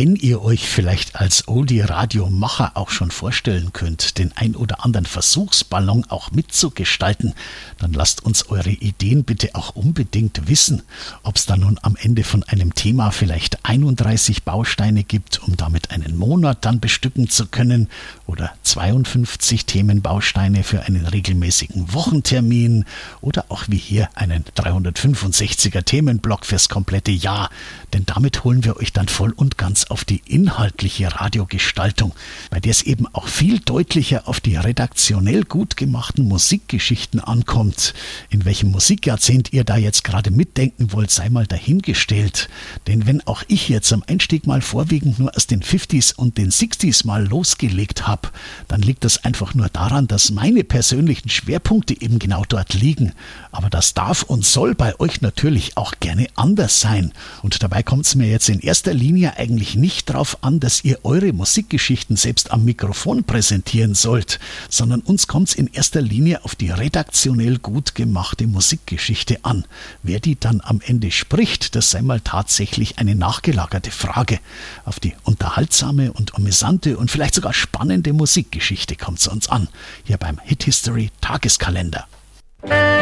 Wenn ihr euch vielleicht als Oldie-Radio-Macher auch schon vorstellen könnt, den ein oder anderen Versuchsballon auch mitzugestalten, dann lasst uns eure Ideen bitte auch unbedingt wissen. Ob es da nun am Ende von einem Thema vielleicht 31 Bausteine gibt, um damit einen Monat dann bestücken zu können, oder 52 Themenbausteine für einen regelmäßigen Wochentermin oder auch wie hier einen 365er Themenblock fürs komplette Jahr. Denn damit holen wir euch dann voll und ganz auf die inhaltliche Radiogestaltung, bei der es eben auch viel deutlicher auf die redaktionell gut gemachten Musikgeschichten ankommt. In welchem Musikjahrzehnt ihr da jetzt gerade mitdenken wollt, sei mal dahingestellt. Denn wenn auch ich jetzt am Einstieg mal vorwiegend nur aus den 50s und den 60s mal losgelegt habe, dann liegt das einfach nur daran, dass meine persönlichen Schwerpunkte eben genau dort liegen. Aber das darf und soll bei euch natürlich auch gerne anders sein. Und dabei kommt es mir jetzt in erster Linie eigentlich nicht darauf an, dass ihr eure Musikgeschichten selbst am Mikrofon präsentieren sollt, sondern uns kommt es in erster Linie auf die redaktionell gut gemachte Musikgeschichte an. Wer die dann am Ende spricht, das sei mal tatsächlich eine nachgelagerte Frage. Auf die unterhaltsame und amüsante und vielleicht sogar spannende Musikgeschichte kommt es uns an, hier beim Hit History Tageskalender.